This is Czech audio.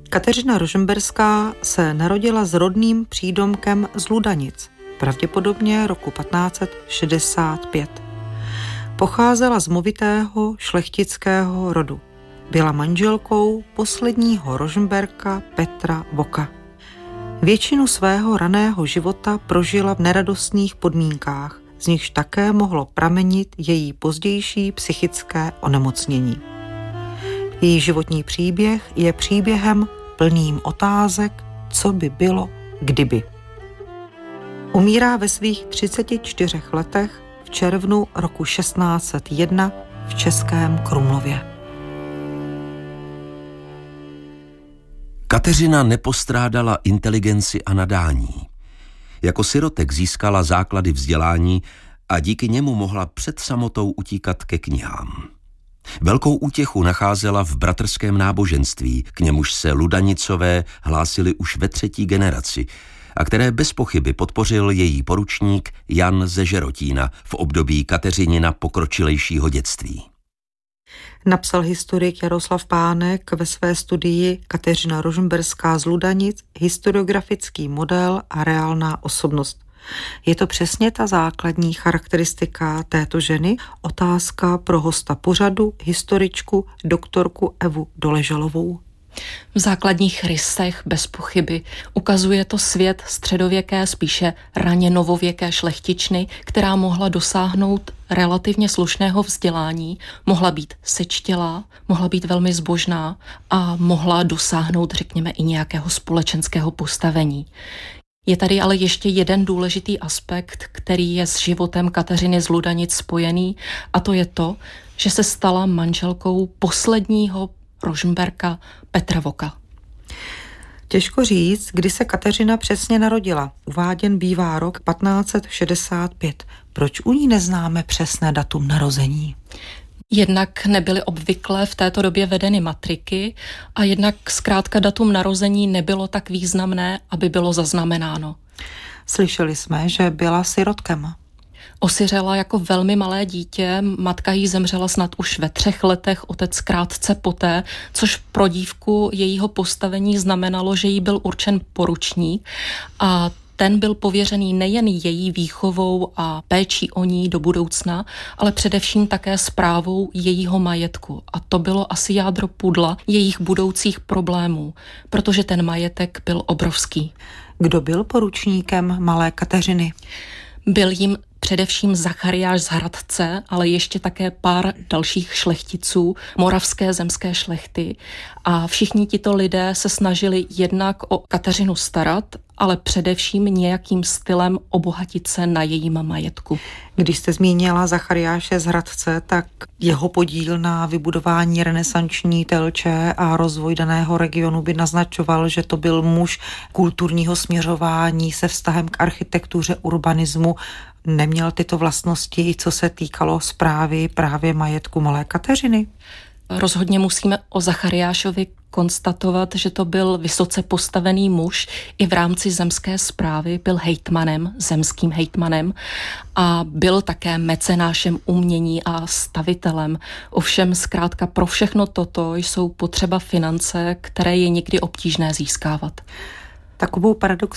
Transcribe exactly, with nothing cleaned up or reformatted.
Kateřina Rožmberská se narodila s rodným přídomkem z Ludanic, pravděpodobně roku patnáct set šedesát pět. Pocházela z movitého šlechtického rodu. Byla manželkou posledního Rožmberka Petra Voka. Většinu svého raného života prožila v neradostných podmínkách, z nichž také mohlo pramenit její pozdější psychické onemocnění. Její životní příběh je příběhem plným otázek, co by bylo, kdyby. Umírá ve svých třiceti čtyřech letech v červnu roku šestnáct set jedna v Českém Krumlově. Kateřina nepostrádala inteligenci a nadání. Jako sirotek získala základy vzdělání a díky němu mohla před samotou utíkat ke knihám. Velkou útěchu nacházela v bratrském náboženství, k němuž se Ludanicové hlásili už ve třetí generaci a které bez pochyby podpořil její poručník Jan ze Žerotína v období Kateřinina pokročilejšího dětství. Napsal historik Jaroslav Pánek ve své studii Kateřina Rožmberská z Ludanic historiografický model a reálná osobnost. Je to přesně ta základní charakteristika této ženy? Otázka pro hosta pořadu, historičku, doktorku Evu Doležalovou. V základních rysech bez pochyby ukazuje to svět středověké, spíše raně novověké šlechtičny, která mohla dosáhnout relativně slušného vzdělání, mohla být sečtělá, mohla být velmi zbožná a mohla dosáhnout, řekněme, i nějakého společenského postavení. Je tady ale ještě jeden důležitý aspekt, který je s životem Kateřiny z Ludanic spojený, a to je to, že se stala manželkou posledního Rožmberka Petra Voka. Těžko říct, kdy se Kateřina přesně narodila. Uváděn bývá rok patnáct set šedesát pět. Proč u ní neznáme přesné datum narození? Jednak nebyly obvykle v této době vedeny matriky a jednak zkrátka datum narození nebylo tak významné, aby bylo zaznamenáno. Slyšeli jsme, že byla sirotkem. Osiřela jako velmi malé dítě, matka jí zemřela snad už ve třech letech, otec krátce poté, což pro dívku jejího postavení znamenalo, že jí byl určen poručník a ten byl pověřený nejen její výchovou a péčí o ní do budoucna, ale především také správou jejího majetku. A to bylo asi jádro pudla jejich budoucích problémů, protože ten majetek byl obrovský. Kdo byl poručníkem malé Kateřiny? Byl jim především Zachariáš z Hradce, ale ještě také pár dalších šlechticů moravské zemské šlechty. A všichni tito lidé se snažili jednak o Kateřinu starat, ale především nějakým stylem obohatit se na jejím majetku. Když jste zmínila Zachariáše z Hradce, tak jeho podíl na vybudování renesanční Telče a rozvoj daného regionu by naznačoval, že to byl muž kulturního směřování se vztahem k architektuře, urbanismu. Neměl tyto vlastnosti, co se týkalo správy právě majetku malé Kateřiny? Rozhodně musíme o Zachariášovi konstatovat, že to byl vysoce postavený muž i v rámci zemské správy, byl hejtmanem, zemským hejtmanem a byl také mecenášem umění a stavitelem. Ovšem zkrátka pro všechno toto jsou potřeba finance, které je někdy obtížné získávat. Takovou paradoxní